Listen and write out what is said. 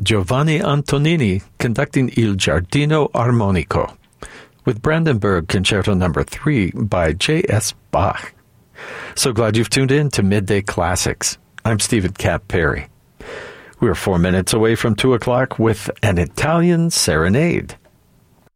Giovanni Antonini conducting Il Giardino Armonico, with Brandenburg Concerto No. 3 by J.S. Bach. So glad you've tuned in to Midday Classics. I'm Stephen Cap Perry. We're 4 minutes away from 2 o'clock with an Italian serenade.